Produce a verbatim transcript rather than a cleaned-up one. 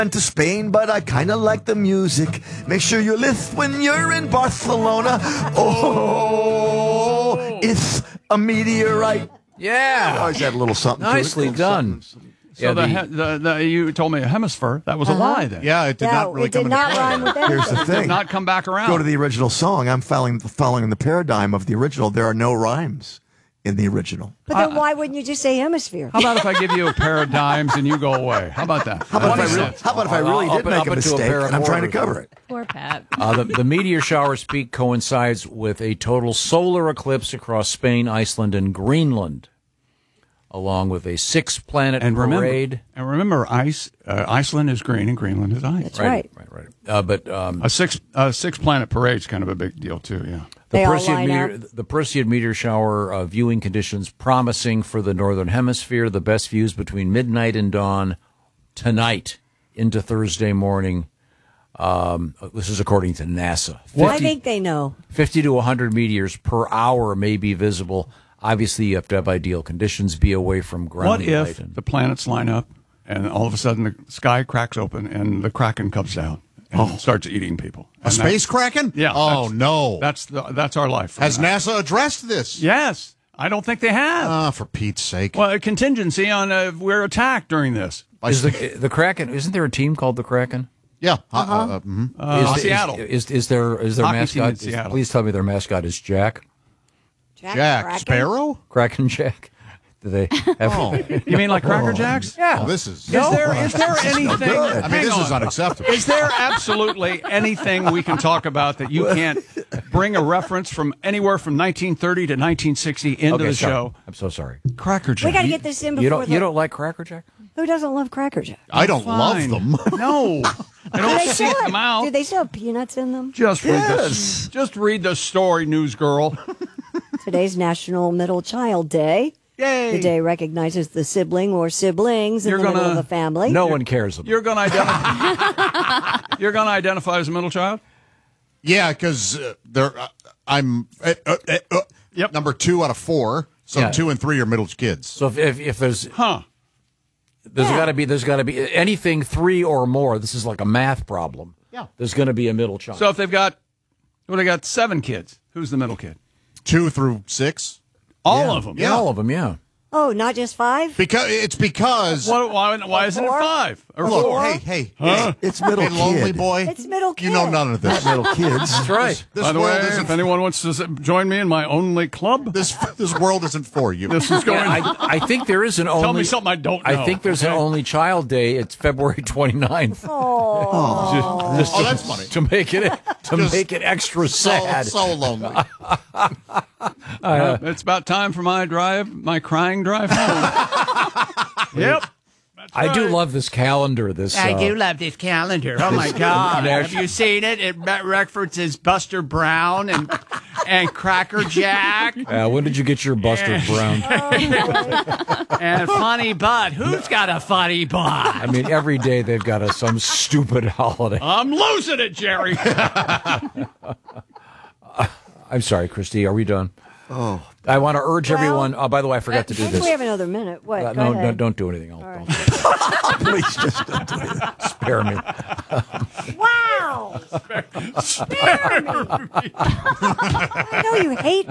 to Spain, but I kind of like the music. Make sure you lift when you're in Barcelona. Oh, it's a meteorite. Yeah. I always had a little something Nicely to it. done. So Yeah, the, the- he- the, the you told me a hemisphere. That was a lie then. Yeah, it did No, not really it come did into not play. rhyme with Here's the anything. thing. Not come back around. Go to the original song. I'm following, following the paradigm of the original. There are no rhymes in the original. But then why wouldn't you just say hemisphere? How about if I give you a pair of dimes and you go away? How about that? How about, if I, twenty really, cents. how about if I really I'll did up- make up a into a mistake pair of and I'm trying to quarters. cover it? Poor Pat. Uh, the, the meteor shower's peak coincides with a total solar eclipse across Spain, Iceland, and Greenland, along with a six-planet And remember, parade. and remember, ice. Uh, Iceland is green and Greenland is ice. That's right. Right, right. Uh, but um, A six uh, six planet parade is kind of a big deal too. Yeah. the They all Perseid line meteor, up. the Perseid meteor shower uh, viewing conditions promising for the northern hemisphere. The best views between midnight and dawn tonight into Thursday morning. Um, this is according to NASA. I think they know. fifty to one hundred meteors per hour may be visible. Obviously, you have to have ideal conditions, be away from ground What light. if and- the planets line up and all of a sudden the sky cracks open and the kraken comes down and starts eating people? A space kraken? Yeah. Oh, that's- no. That's the, that's our life. Has now. NASA addressed this? Yes. I don't think they have. Ah, for Pete's sake. well, a contingency on uh, we're attacked during this. Is the, the Kraken? Isn't there a team called the Kraken? Yeah. Uh, uh, uh, mhm. Uh, is, Seattle. Is, is, is their is their Hockey team in mascot? is- Seattle. please tell me their mascot is Jack Jack Kraken? Sparrow? Kraken Jack. Do they have? Oh, You mean like Cracker Jacks? oh, this is. Is there is there anything? I mean, hang this is on. unacceptable. Is there absolutely anything we can talk about that you can't bring a reference from anywhere from nineteen thirty to nineteen sixty into Okay, the sorry. show? I'm so sorry. Cracker Jack. We got to get this in before You don't the, you don't like Cracker Jack? Who doesn't love Cracker Jack? I don't Fine. love them. No, I Do don't they seek still them have, out. do they still have peanuts in them? Just read Yes. the just read the story, news girl. Today's National Middle Child Day. Yay! The day recognizes the sibling or siblings in You're the middle gonna- of the family. No one cares about. You're going to identify. You're going to identify as a middle child. Yeah, because uh, they're. Uh, I'm uh, uh, uh, uh, Yep. number two out of four. So Yeah. two and three are middle kids. So if if, if there's Huh? there's Yeah. got to be there's got to be anything three or more. This is like a math problem. Yeah. There's going to be a middle child. So if they've got, well, they got seven kids. Who's the middle kid? Two through six. All yeah. of them. Yeah, all of them. Yeah. Oh, not just five? Because it's because. Why, why, why isn't it Four? five or Look, four? hey, hey, Huh? It's middle hey, lonely kid. boy. It's middle You know kid. none of this. Not middle kids. That's right. This By the world way, isn't. if anyone wants to s- join me in my only club, This this world isn't for you. this is going. I, I think there is an only. Tell me something I don't know. I think there's an okay? only child day. It's February twenty-ninth. Oh. Just Oh, to- that's funny. To make it to Just make it extra so, sad. so lonely. Uh, it's about time for my drive, my crying drive home. Yep. That's I do right. love this calendar. This I uh, do love this calendar. Oh my God! Have you seen it? It re- references Buster Brown and and Cracker Jack Uh, when did you get your Buster Brown? and Funny Butt. Who's got a funny butt? I mean, every day they've got a, some stupid holiday. I'm losing it, Jerry. I'm sorry, Christy. Are we done? Oh, I want to urge Well, everyone. Oh, by the way, I forgot to I do think this. we have another minute. What? Uh, Go no, ahead. no, don't do anything. I'll, right. don't Please just don't do it. spare me. Wow! Spare me. I know you hate